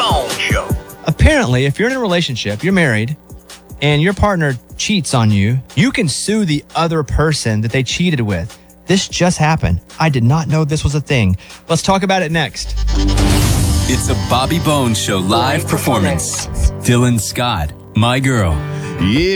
Bones Show. Apparently, if you're in a relationship, you're married, and your partner cheats on you, you can sue the other person that they cheated with. This just happened. I did not know this was a thing. Let's talk about it next. It's a Bobby Bones Show live performance. Dylan Scott, My Girl. Yeah.